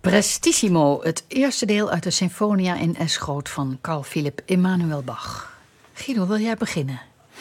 Prestissimo, het eerste deel uit de Sinfonia in S groot van Carl Philipp Emanuel Bach. Guido, wil jij beginnen?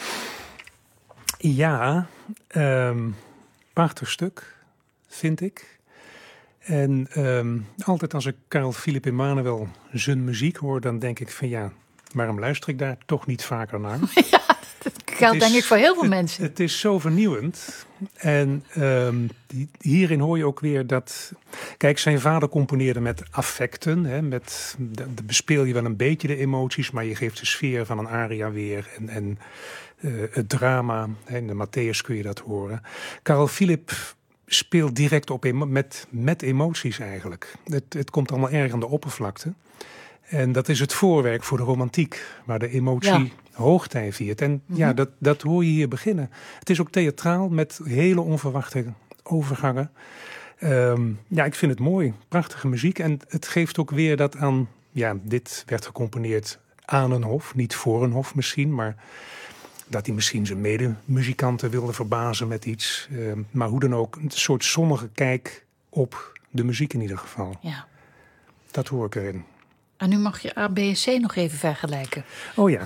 Ja, prachtig stuk, vind ik. En altijd als ik Carl Philipp Emanuel zijn muziek hoor, dan denk ik van ja, waarom luister ik daar toch niet vaker naar? Ja, dat geldt denk ik voor heel veel mensen. Het is zo vernieuwend. En hierin hoor je ook weer dat... Kijk, zijn vader componeerde met affecten. Hè, bespeel je wel een beetje de emoties, maar je geeft de sfeer van een aria weer. En het drama, hè, in de Matthäus kun je dat horen. Carl Philipp speelt direct op met emoties eigenlijk. Het komt allemaal erg aan de oppervlakte. En dat is het voorwerk voor de romantiek, waar de emotie hoogtij viert. En ja, dat hoor je hier beginnen. Het is ook theatraal met hele onverwachte overgangen. Ja, ik vind het mooi. Prachtige muziek. En het geeft ook weer dat aan... Ja, dit werd gecomponeerd aan een hof. Niet voor een hof misschien, maar... dat hij misschien zijn medemuzikanten wilde verbazen met iets. Maar hoe dan ook, een soort zonnige kijk op de muziek in ieder geval. Ja. Dat hoor ik erin. En nu mag je A, B en C nog even vergelijken. Oh ja.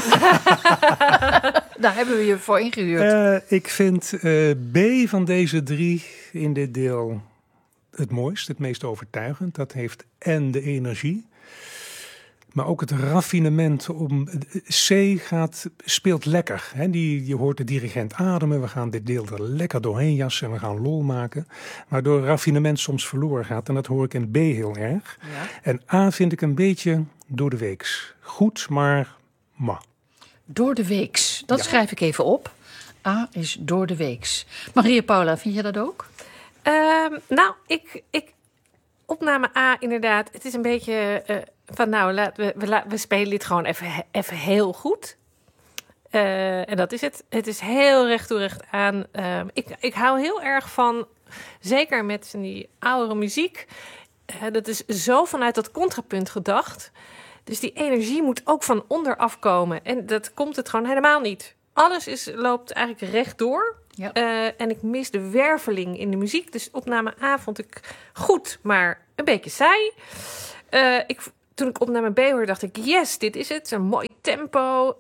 Daar hebben we je voor ingehuurd. Ik vind B van deze drie in dit deel het mooist, het meest overtuigend. Dat heeft en de energie, maar ook het raffinement. C speelt lekker. Hè? Je hoort de dirigent ademen. We gaan dit deel er lekker doorheen jassen en we gaan lol maken. Waardoor raffinement soms verloren gaat. En dat hoor ik in B heel erg. Ja. En A vind ik een beetje door de weeks. Goed, maar ma. Door de weeks. Dat schrijf ik even op. A is door de weeks. Maria Paula, vind je dat ook? Ik opname A inderdaad. Het is een beetje... van nou, we spelen dit gewoon even heel goed. En dat is het. Het is heel recht toe recht aan. Ik hou heel erg van, zeker met die oudere muziek. Dat is zo vanuit dat contrapunt gedacht. Dus die energie moet ook van onderaf komen. En dat komt het gewoon helemaal niet. Alles loopt eigenlijk rechtdoor. Ja. En ik mis de werveling in de muziek. Dus opname A vond ik goed, maar een beetje saai. Toen ik opname B hoorde, dacht ik, yes, dit is het. Een mooi tempo,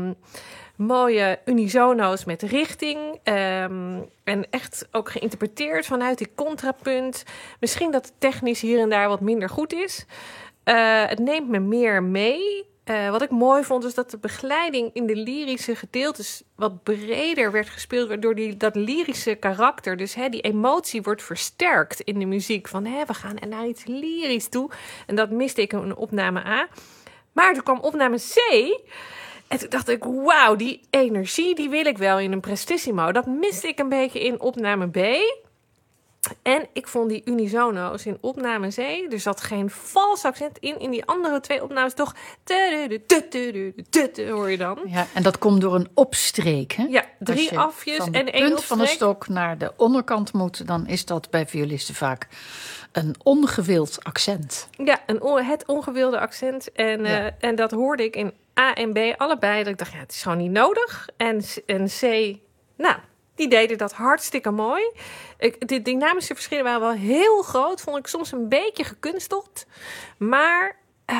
mooie unisono's met richting. En echt ook geïnterpreteerd vanuit die contrapunt. Misschien dat het technisch hier en daar wat minder goed is. Het neemt me meer mee. Wat ik mooi vond, is dat de begeleiding in de lyrische gedeeltes wat breder werd gespeeld, waardoor dat lyrische karakter, dus die emotie wordt versterkt in de muziek. Van we gaan naar iets lyrisch toe. En dat miste ik in opname A. Maar toen kwam opname C. En toen dacht ik, wauw, die energie die wil ik wel in een prestissimo. Dat miste ik een beetje in opname B. En ik vond die unisono's in opname C, er zat geen vals accent in. In die andere twee opnames toch... hoor je dan. Ja, en dat komt door een opstreek, hè? Ja, 3 afjes en 1 opstreek. Van het punt van de stok naar de onderkant moet, dan is dat bij violisten vaak een ongewild accent. Ja, het ongewilde accent. En dat hoorde ik in A en B allebei. Dat ik dacht, het is gewoon niet nodig. En C, nou... Die deden dat hartstikke mooi. De dynamische verschillen waren wel heel groot. Vond ik soms een beetje gekunsteld. Maar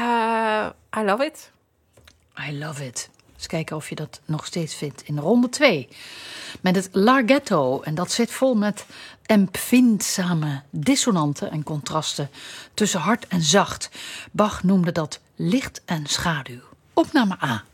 I love it. I love it. Eens kijken of je dat nog steeds vindt in ronde 2. Met het larghetto. En dat zit vol met empfindzame dissonanten en contrasten tussen hard en zacht. Bach noemde dat licht en schaduw. Opname A.